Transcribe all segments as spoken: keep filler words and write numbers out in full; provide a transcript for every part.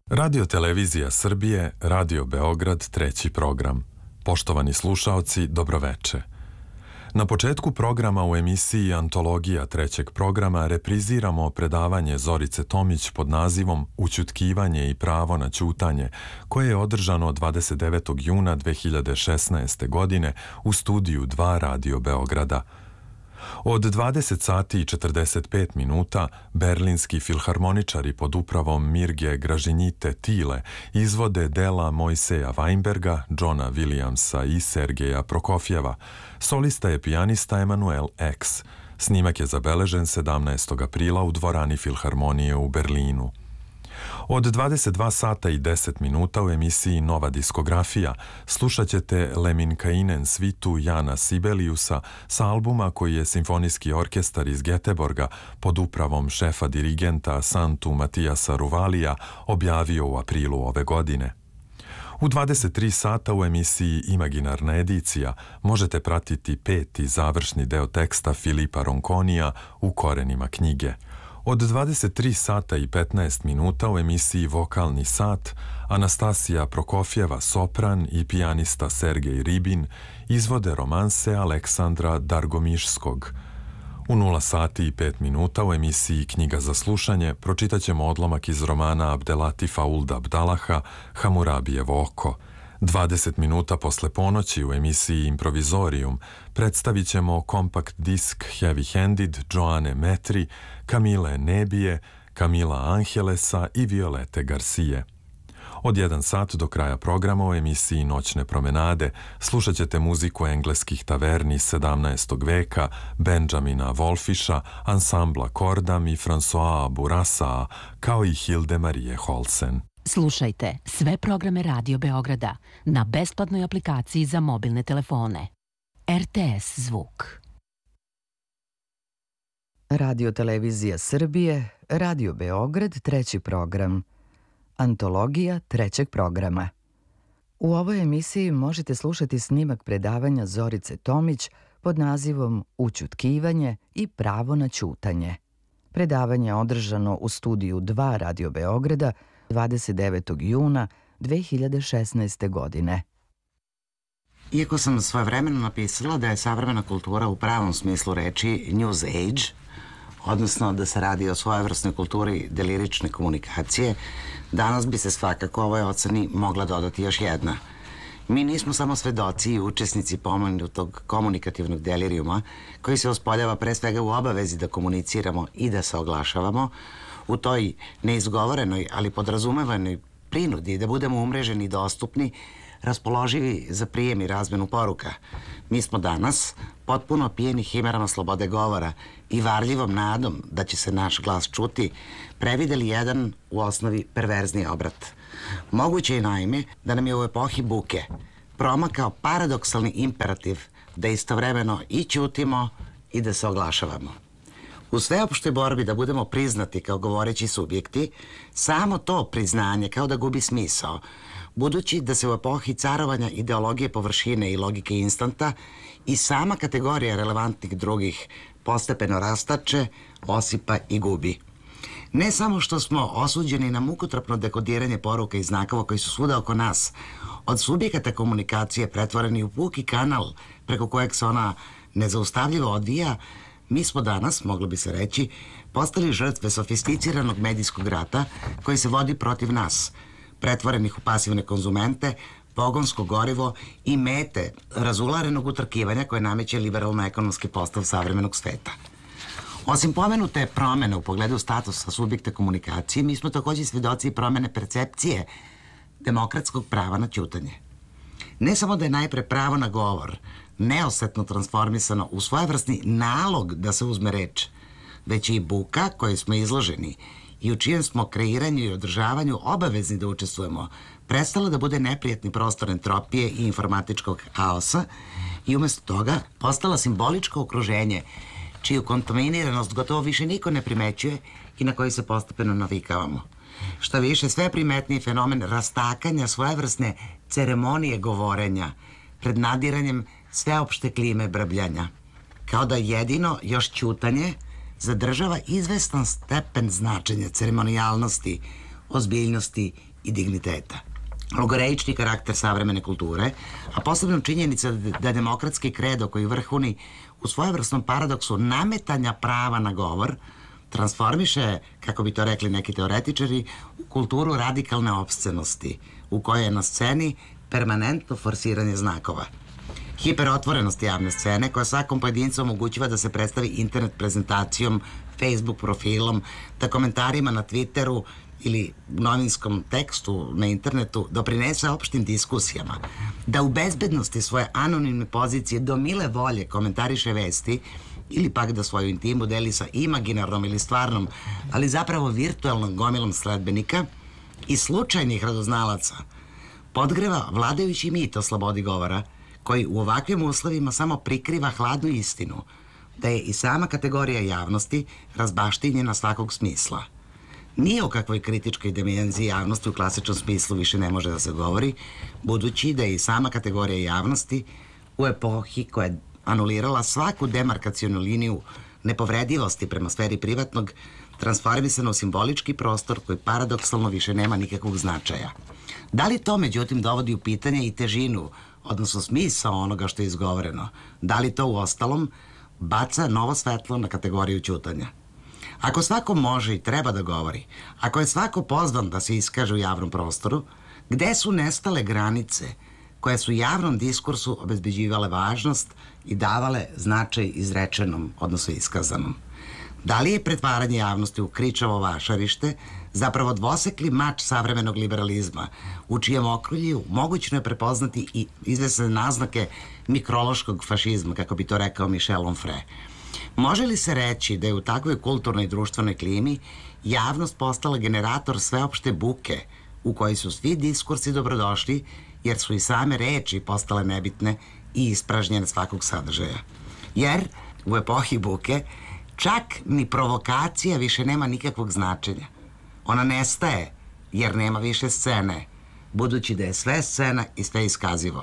Radio Televizija Srbije, Radio Beograd, treći program. Poštovani slušaoci, dobroveče. Na početku programa u emisiji Antologija trećeg programa repriziramo predavanje Zorice Tomić pod nazivom Ućutkivanje i pravo na ćutanje, koje je održano dvadeset devetog juna dve hiljade šesnaeste. godine u studiju dva Radio Beograda. Od dvadeset sati i četrdeset pet minuta berlinski filharmoničari pod upravom Mirge Gražinjite Tile izvode dela Mojseja Weinberga, Johna Williamsa i Sergeja Prokofjeva. Solista je pijanista Emanuel X. Snimak je zabeležen sedamnaestog aprila u dvorani Filharmonije u Berlinu. Od dvadeset dva sata i deset minuta u emisiji Nova diskografija slušat ćete Lemminkäinen svitu Jana Sibeliusa sa albuma koji je Simfonijski orkestar iz Göteborga pod upravom šefa dirigenta Santu Matijasa Ruvalija objavio u aprilu ove godine. U dvadeset tri sata u emisiji Imaginarna edicija možete pratiti peti završni deo teksta Filipa Ronconija u Korenima knjige. Od dvadeset tri sata i petnaest minuta u emisiji Vokalni sat Anastasija Prokofjeva sopran i pijanista Sergej Ribin izvode romanse Aleksandra Dargomišskog. U nula sati i pet minuta u emisiji Knjiga za slušanje pročitat ćemo odlomak iz romana Abdelatifa Ulda Abdalaha Hamurabijevo oko. dvadeset minuta posle ponoći u emisiji Improvizorium predstavit ćemo kompakt disk Heavy Handed Joane Metri, Kamile Nebije, Kamila Angelesa i Violete Garcije. Od jedan sat do kraja programa u emisiji Noćne promenade slušat ćete muziku engleskih taverni sedamnaestog veka, Benjamina Wolfisha, ansambla Kordam i François Bourassa, kao i Hilde Marije Holsen. Slušajte sve programe Radio Beograda na besplatnoj aplikaciji za mobilne telefone. R T S zvuk. Radio Televizija Srbije, Radio Beograd, treći program. Antologija trećeg programa. U ovoj emisiji možete slušati snimak predavanja Zorice Tomić pod nazivom Ućutkivanje i pravo na ćutanje. Predavanje je održano u studiju dva Radio Beograda dvadeset devetog juna dve hiljade šesnaeste. godine. Iako sam svojevremeno napisala da je savremena kultura u pravom smislu reči News Age, odnosno da se radi o svojevrsnoj kulturi delirične komunikacije, danas bi se svakako ovoj oceni mogla dodati još jedna. Mi nismo samo svedoci i učesnici pomenutog komunikativnog delirijuma koji se ospoljava pre svega u obavezi da komuniciramo i da se oglašavamo, u toj neizgovorenoj, ali podrazumevanoj prinudi da budemo umreženi i dostupni, raspoloživi za prijem i razmenu poruka. Mi smo danas potpuno pijeni himerama slobode govora i varljivom nadom da će se naš glas čuti, prevideli jedan u osnovi perverzni obrat. Moguće je naime da nam je u epohi buke promakao paradoksalni imperativ da istovremeno i ćutimo i da se oglašavamo. U sveopštoj borbi da budemo priznati kao govoreći subjekti, samo to priznanje kao da gubi smisao, budući da se u epohi carovanja ideologije površine i logike instanta i sama kategorija relevantnih drugih postepeno rastače, osipa i gubi. Ne samo što smo osuđeni na mukotrpno dekodiranje poruka i znakova koji su svuda oko nas, od subjekata komunikacije pretvoreni u puki kanal preko kojeg se ona nezaustavljivo odvija, mi smo danas, moglo bi se reći, postali žrtve sofisticiranog medijskog rata koji se vodi protiv nas, pretvorenih u pasivne konzumente, pogonsko gorivo i mete razularenog utrkivanja koje nameće liberalno-ekonomski postav savremenog sveta. Osim pomenute promene u pogledu statusa subjekta komunikacije, mi smo također svedoci i promene percepcije demokratskog prava na ćutanje. Ne samo da je najpre pravo na govor neosetno transformisano u svojevrsni nalog da se uzme reč, već i buka kojoj smo izloženi i u čijem smo kreiranju i održavanju obavezni da učestvujemo, prestala da bude neprijatni prostor entropije i informatičkog haosa i umjesto toga postala simboličko okruženje čiju kontaminiranost gotovo više niko ne primećuje i na koji se postepeno navikavamo. Što više, sve primetniji fenomen rastakanja svojevrsne ceremonije govorenja pred nadiranjem sveopšte klime brbljanja. Kao da jedino još ćutanje zadržava izvestan stepen značenja ceremonijalnosti, ozbiljnosti i digniteta. Logoreični karakter savremene kulture, a posebno činjenica da demokratski kredo koji vrhuni u svojevrsnom paradoksu nametanja prava na govor transformiše, kako bi to rekli neki teoretičari, u kulturu radikalne opscenosti, u kojoj je na sceni permanentno forsiranje znakova. Hiperotvorenost javne scene, koja svakom pojedincu omogućiva da se predstavi internet prezentacijom, Facebook profilom, da komentarima na Twitteru ili novinskom tekstu na internetu doprinese opštim diskusijama, da u bezbednosti svoje anonimne pozicije do mile volje komentariše vesti ili pak da svoju intimu deli sa imaginarnom ili stvarnom, ali zapravo virtualnom gomilom sledbenika i slučajnih radoznalaca, podgreva vladajući mit o slobodi govora, koji u ovakvim uslovima samo prikriva hladnu istinu, da je i sama kategorija javnosti razbaštinjena svakog smisla. Ni o kakvoj kritičkoj dimenziji javnosti u klasičnom smislu više ne može da se govori, budući da je i sama kategorija javnosti u epohi koja je anulirala svaku demarkacionu liniju nepovredivosti prema sferi privatnog, transformisana u simbolički prostor koji paradoksalno više nema nikakvog značaja. Da li to, međutim, dovodi u pitanje i težinu, odnosno smisao onoga što je izgovoreno? Da li to u ostalom baca novo svetlo na kategoriju ćutanja? Ako svako može i treba da govori, ako je svako pozvan da se iskaže u javnom prostoru, gde su nestale granice koje su javnom diskursu obezbeđivale važnost i davale značaj izrečenom, odnosno iskazanom? Da li je pretvaranje javnosti u kričavo vašarište zapravo dvosekli mač savremenog liberalizma, u čijem okrulju mogućno je prepoznati i izvesne naznake mikrološkog fašizma, kako bi to rekao Michel Onfray? Može li se reći da je u takvoj kulturnoj i društvenoj klimi javnost postala generator sveopšte buke u kojoj su svi diskursi dobrodošli, jer su i same reči postale nebitne i ispražnjene svakog sadržaja? Jer u epohi buke čak ni provokacija više nema nikakvog značenja. Ona nestaje jer nema više scene, budući da je sve scena i sve iskazivo.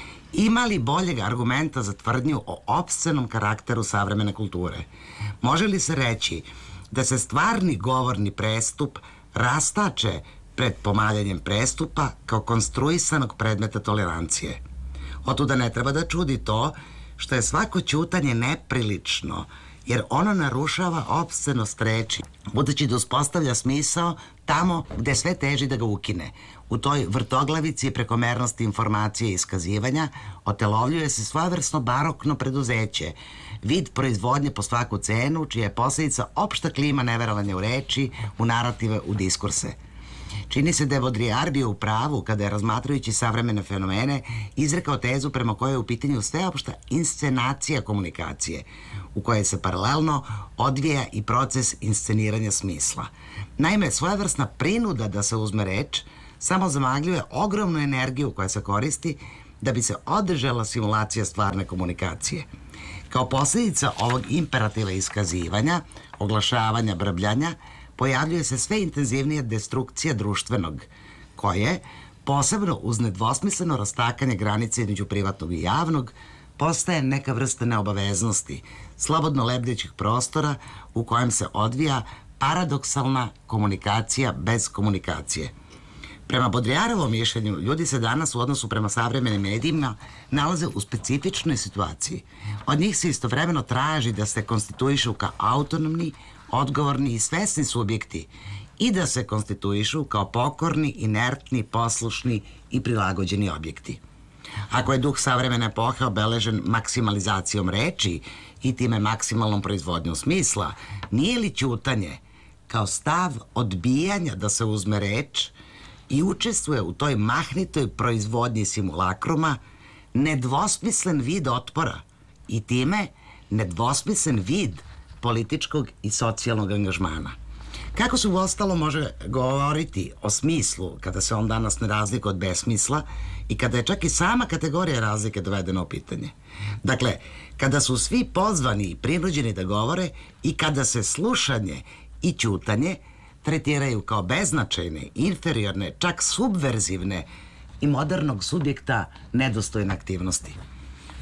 Ima li boljeg argumenta za tvrdnju o opscenom karakteru savremene kulture? Može li se reći da se stvarni govorni prestup rastače pred pomaljanjem prestupa kao konstruisanog predmeta tolerancije? Otuda ne treba da čudi to što je svako ćutanje neprilično, jer ono narušava opscenost reči, budući da uspostavlja smisao tamo gde sve teži da ga ukine. U toj vrtoglavici prekomernosti informacije i iskazivanja otelovljuje se svojevrsno barokno preduzeće, vid proizvodnje po svaku cenu, čija je posledica opšta klima neverovanja u reči, u narative, u diskurse. Čini se da je Baudrillard bio u pravu kada je, razmatrajući savremene fenomene, izrekao tezu prema kojoj je u pitanju sveopšta inscenacija komunikacije, u kojoj se paralelno odvija i proces insceniranja smisla. Naime, svojevrsna prinuda da se uzme reč samo zamagljuje ogromnu energiju koja se koristi da bi se održala simulacija stvarne komunikacije. Kao posljedica ovog imperativa iskazivanja, oglašavanja, brbljanja, pojavljuje se sve intenzivnija destrukcija društvenog, koje, posebno uz nedvosmisleno rastakanje granice između privatnog i javnog, postaje neka vrsta neobaveznosti, slobodno lebdećih prostora u kojem se odvija paradoksalna komunikacija bez komunikacije. Prema Baudrillardovom mišljenju, ljudi se danas u odnosu prema savremenim medijima nalaze u specifičnoj situaciji. Od njih se istovremeno traži da se konstituišu kao autonomni, odgovorni i svesni subjekti i da se konstituišu kao pokorni, inertni, poslušni i prilagođeni objekti. Ako je duh savremene epohe obeležen maksimalizacijom reči i time maksimalnom proizvodnjom smisla, nije li ćutanje kao stav odbijanja da se uzme reč i učestvuje u toj mahnitoj proizvodnji simulakruma nedvosmislen vid otpora i time nedvosmislen vid političkog i socijalnog angažmana? Kako se uostalo može govoriti o smislu kada se on danas ne razlikuje od besmisla i kada je čak i sama kategorija razlike dovedena u pitanje? Dakle, kada su svi pozvani i prinuđeni da govore i kada se slušanje i ćutanje tretiraju kao beznačajne, inferiorne, čak subverzivne i modernog subjekta nedostojne aktivnosti.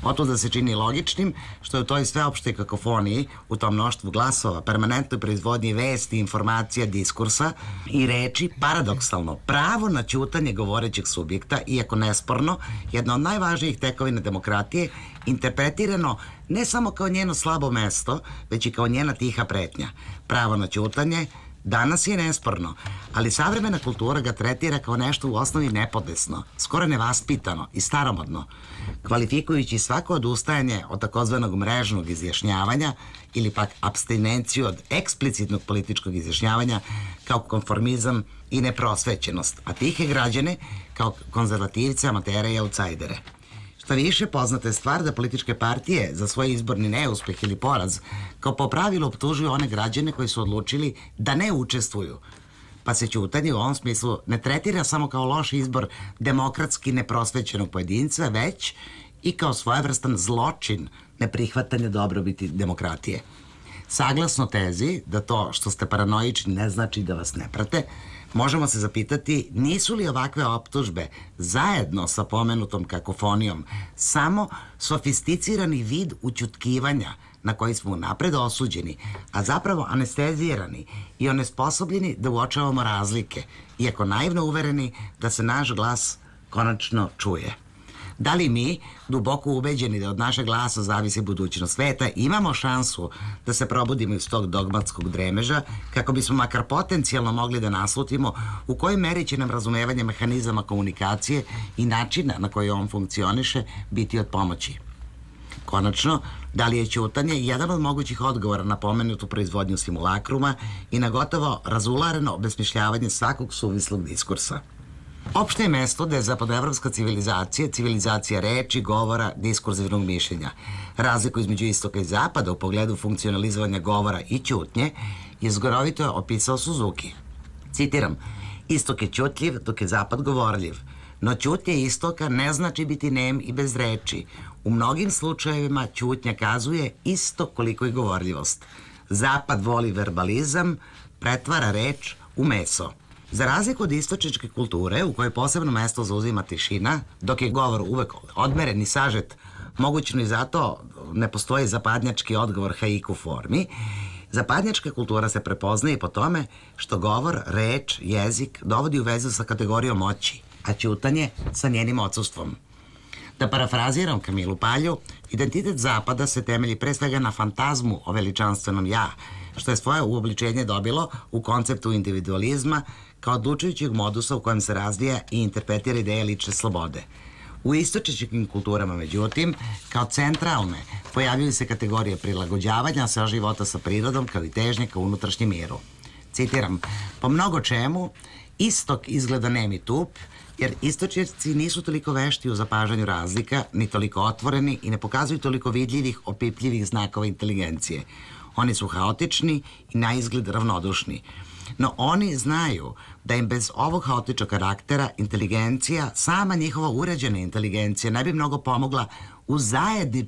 Oto da se čini logičnim što je u toj sveopštoj kakofoniji, u tom mnoštvu glasova, permanentnoj proizvodnji vesti, informacija, diskursa i reči, paradoksalno, pravo na ćutanje govorećeg subjekta, iako nesporno, jedna od najvažnijih tekovina demokratije, interpretirano ne samo kao njeno slabo mesto, već i kao njena tiha pretnja. Pravo na ćutanje danas je nesporno, ali savremena kultura ga tretira kao nešto u osnovi nepodesno, skoro nevaspitano i staromodno, kvalifikujući svako odustajanje od takozvanog mrežnog izjašnjavanja ili pak apstinenciju od eksplicitnog političkog izjašnjavanja kao konformizam i neprosvećenost, a tihe građane kao konzervativce, amatere i autsajdere. Šta više, poznata je stvar da političke partije za svoj izborni neuspeh ili poraz kao po pravilu optužuju one građane koji su odlučili da ne učestvuju, pa se ćutanje u ovom smislu ne tretira samo kao loš izbor demokratski neprosvećenog pojedinca, već i kao svojevrstan zločin neprihvatanja dobrobiti demokratije. Saglasno tezi da to što ste paranoični ne znači da vas ne prate, možemo se zapitati nisu li ovakve optužbe zajedno sa pomenutom kakofonijom samo sofisticirani vid ućutkivanja na koji smo napred osuđeni, a zapravo anestezirani i onesposobljeni da uočavamo razlike, iako naivno uvereni da se naš glas konačno čuje. Da li mi, duboko ubeđeni da od našeg glasa zavisi budućnost sveta, imamo šansu da se probudimo iz tog dogmatskog dremeža kako bismo makar potencijalno mogli da naslutimo u kojoj meri će nam razumevanje mehanizama komunikacije i načina na koji on funkcioniše biti od pomoći? Konačno, da li je ćutanje jedan od mogućih odgovora na pomenutu proizvodnju simulakruma i na gotovo razulareno obesmišljavanje svakog suvislog diskursa? Opšte je mesto da je zapadnoevropska civilizacija, civilizacija reči, govora, diskurzivnog mišljenja. Razliku između istoka i zapada u pogledu funkcionalizovanja govora i ćutnje je zgorovito opisao Suzuki. Citiram, istok je ćutljiv, dok je zapad govorljiv. No ćutnje istoka ne znači biti nem i bez reči. U mnogim slučajevima ćutnja kazuje isto koliko i govorljivost. Zapad voli verbalizam, pretvara reč u meso. Za razliku od istočničke kulture, u kojoj posebno mesto zauzima tišina, dok je govor uvek odmeren i sažet, mogućno i zato ne postoji zapadnjački odgovor haiku formi, zapadnjačka kultura se prepoznaje po tome što govor, reč, jezik dovodi u vezu sa kategorijom moći, a ćutanje sa njenim odsustvom. Da parafraziram Kamilu Palju, identitet Zapada se temelji pre svega na fantazmu o veličanstvenom ja, što je svoje uobličenje dobilo u konceptu individualizma kao odlučujućeg modusa u kojem se razvija i interpretira ideje lične slobode. U istočničkim kulturama, međutim, kao centralne, pojavljuju se kategorije prilagođavanja sa života sa prirodom kao i težnje ka unutrašnjem miru. Citiram, po mnogo čemu, istok izgleda nem i tup, jer istočnjaci nisu toliko vešti u zapažanju razlika, ni toliko otvoreni i ne pokazuju toliko vidljivih, opipljivih znakova inteligencije. Oni su haotični i na izgled ravnodušni. No oni znaju da im bez ovog haotičnog karaktera inteligencija, sama njihova uređena inteligencija, ne bi mnogo pomogla u zajedničkom